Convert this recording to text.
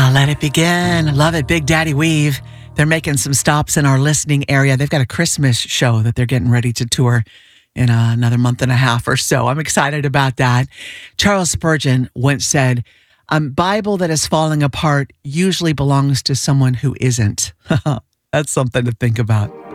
Let it begin. Love it. Big Daddy Weave. They're making some stops in our listening area. They've got a Christmas show that they're getting ready to tour in another month and a half or so. I'm excited about that. Charles Spurgeon once said, "A Bible that is falling apart usually belongs to someone who isn't." That's something to think about.